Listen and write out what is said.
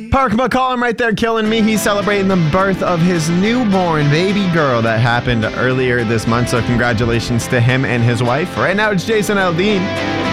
Park McCollum right there killing me. He's celebrating the birth of his newborn baby girl that happened earlier this month. So congratulations to him and his wife. Right now it's Jason Aldean.